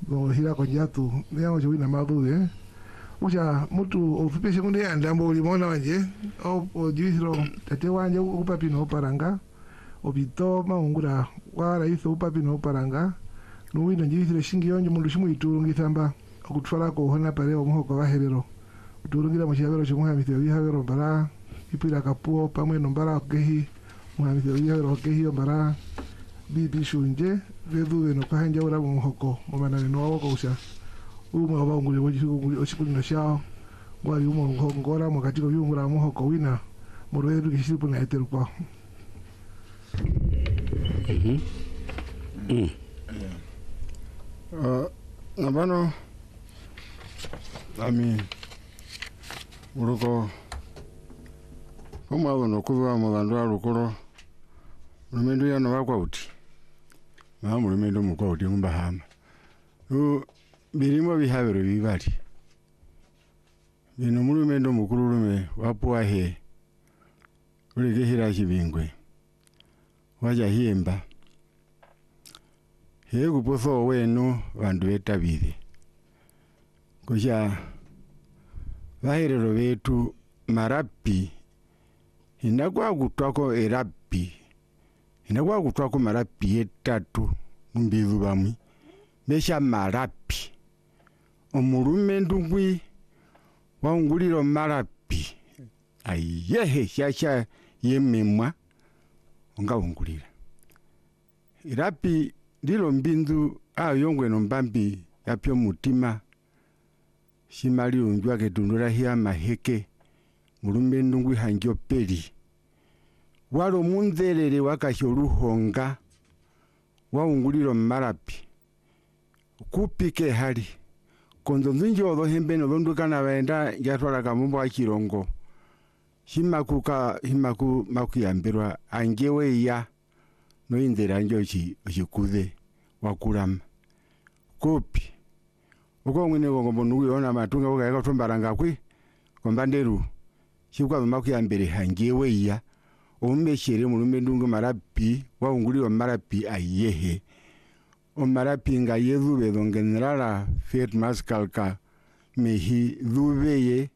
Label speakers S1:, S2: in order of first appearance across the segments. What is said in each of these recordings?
S1: no hira ko jatu nyango chwina madhu Mucha mutu ofipeshe kunde andambo ulimona wanje o juisro tate wanje upapino paranga obito maungura wala iso upapino paranga nuwina juisre shingi yonje mundu shimu iturungithamba okutwala ko hona pare omuhoko baherero uturungira mushabero chimuha mityo bihabero bara ipira kapuo pamwe nombara kehi muha mityo bihabero kehi bara bibi shunje vedu no kahanja ura muhoko momana no wako usha umwe wabangule ochikuli no shao wali umwe ngora mu katiko byungura muhoko wina murweru kishiripo na eteru kwa
S2: nabano ami uruko koma wono kuwa mugandu arukoro rumendo yana bakwa uti mamu rumendo mukwa uti ngumbahama birimo bihabero bibali bino mulumendo mukuru lume wapuwa he ulike hira kibingwe waja hiemba he kuposo wenu bandu betabire kuja baherero betu marapi inagwa gutwako erapi inagwa gutwako marapi etatu mbizu bamwe besha marapi omurume ndungwi waunguliro marapi ayehe shasha yememwa ungawungulira irapi ndilo mbindu ayongwe no mbambi yapyo mutima shimali unjwa ketundura hiya maheke murume ndungwi hanjo peli walo munzelele wakashoruhonga waunguliro marapi kupike hali konzo nzinjo odo hembe no londukana baenda yatwala kamumbo wa kirongo himaku makuyambirwa angewe ya no indera njo chikuze wakurama kopi uko mwine ngombo nuyiona matunga ukayeka tombaranga kwi kombanderu shikwa makuyambire hangewe ya omeshere mulume ndungu marapi waunguliro marapi ayehe omarapi nga yezube dongenrala fet maskalka mehi dhubeye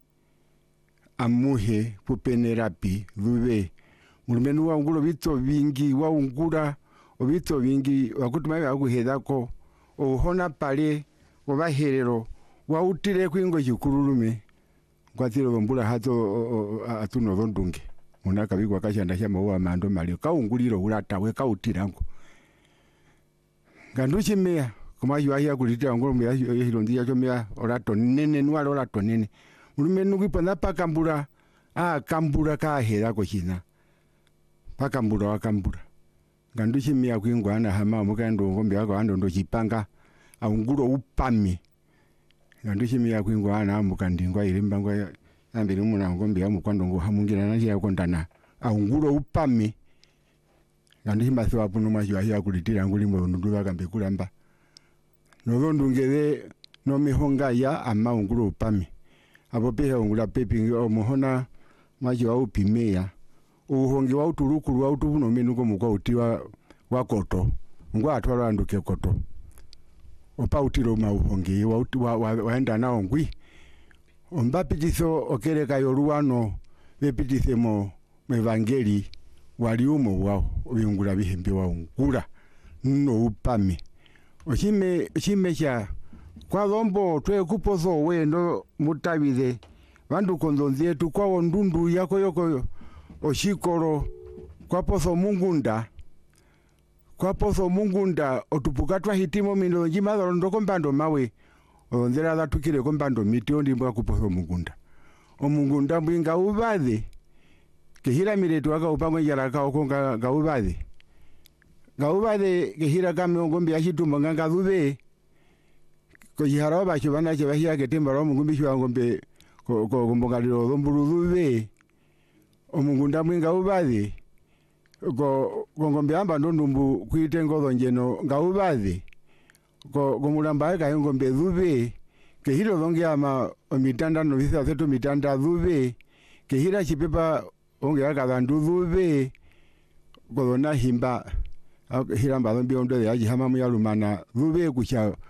S2: amuhe kupenerapi dhube mulumenu waungulo bito bingi waungura obito bingi wakutuma yaguhedako ohona pale obaherero wautire kwingo chikurulume kwatiro bombula hato atuno dondunge munaka bigwa kashanda shama wa mando mali kaunguliro ulatawe kautirango ganduchi mea kuma yuahia kulitira ngolo mea hilondi yacho mea orato nene nuala orato nene mulume nukipona pakambura kambura kahera kochina pakambura wakambura ganduchi mea kuingwana hama mukando ngombe wako ando ndo chipanga aungulo upami ganduchi mea kuingwana mukandingwa ilimbangwa ambiri muna ngombe ya mukwando ngo hamungira na ya kontana aungulo upami ganduchi maso apuno majuahia kulitira ngulimo ndudwa kambe kulamba nodondungere no mihonga ya amaungulu upami abo peha ungula pepi omuhona maji wa upimea uhongi wa uturukuru wa utubuno menuko mukwa utiwa wakoto ngwa atwala nduke koto opa utiro mauhongi waenda nao ngwi ombapitiso okereka yoruwano bepitisemo evangeli waliumo wao uyungula bihembe wa ungula no upami ochime cha kwa lombo twe kupozo wendo mutabize bandu konzonzi yetu kwa ndundu yako yoko oshikoro kwa poso mungunda otupukatwa hitimo mino njima ndoko mbando mawe onzera zatukire ko mbando miti ondimbwa kuposo mungunda omungunda mbinga ubadhe kehira miretu waka upamwe jaraka okonga gaubadhe kehira kame ngombe yashituma nganga dube ko jihara ba chibana che bahia ketemba ro mungumbi shwa ngombe ko gombogaliro domburu dube omungunda mwinga ubadhe ko ngombe amba ndondumbu kuitengo donjeno ngaubadhe ko gomulamba ka ngombe dube kehiro donge ama mitanda no visa zetu mitanda dube kehira chipepa onge akabandu dube kodona himba hiramba dombi ondo ya jihama mu yalumana dube kucha